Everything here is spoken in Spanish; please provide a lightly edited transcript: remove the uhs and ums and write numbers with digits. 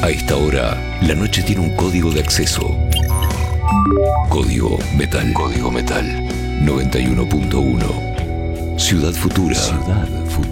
A esta hora, la noche tiene un código de acceso. Código Metal. Código Metal. 91.1. Ciudad Futura. Ciudad Futura.